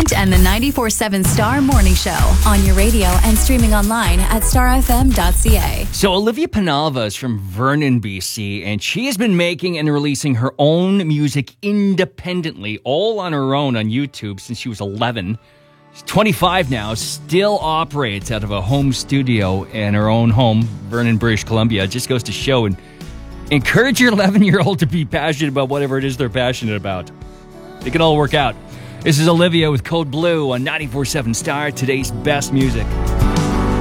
Grant and the 94.7 Star Morning Show on your radio and streaming online at starfm.ca. So Olivia Penalva is from Vernon, BC, and she has been making and releasing her own music independently, all on her own on YouTube since she was 11. She's 25 now, still operates out of a home studio in her own home, Vernon, British Columbia. It just goes to show and encourage your 11-year-old to be passionate about whatever it is they're passionate about. It can all work out. This is Olivia with Code Blue on 94.7 Star, today's best music.